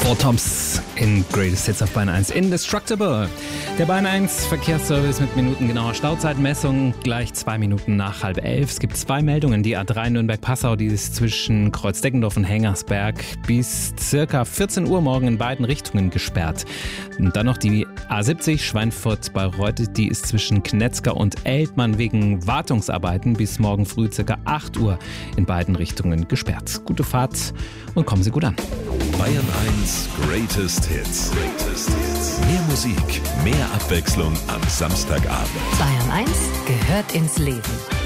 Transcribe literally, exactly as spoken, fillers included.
Four Tops in Greatest Hits auf Bayern eins. Indestructible. Der Bayern eins Verkehrsservice mit minutengenauer Stauzeitmessung gleich zwei Minuten nach halb elf. Es gibt zwei Meldungen. Die A drei Nürnberg-Passau, die ist zwischen Kreuzdeckendorf und Hengersberg bis circa vierzehn Uhr morgen in beiden Richtungen gesperrt. Und dann noch die A siebzig Schweinfurt-Bayreuth, die ist zwischen Knetzger und Eltmann wegen Wartungsarbeiten bis morgen früh circa acht Uhr in beiden Richtungen gesperrt. Gute Fahrt und kommen Sie gut an. Bayern eins Greatest Hits. Greatest Hits. Mehr Musik, mehr Abwechslung am Samstagabend. Bayern eins gehört ins Leben.